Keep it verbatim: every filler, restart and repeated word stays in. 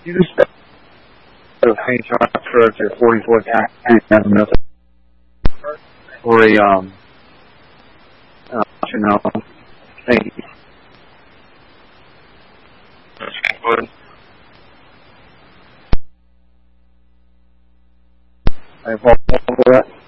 You just pay transfer to your forty-four tax for a, um, uh, you know, thank you. I apologize for that.